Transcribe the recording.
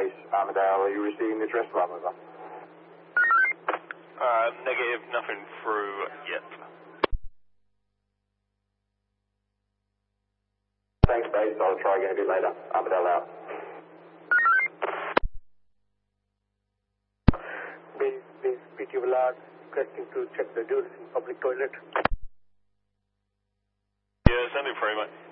base, Armadale. Are you receiving the address alarm, over? Negative, nothing through yet. Thanks, base. I'll try again a bit later. Armadale out. Base, PT Villard, requesting to check the dudes in public toilet. Yeah, send it through, mate.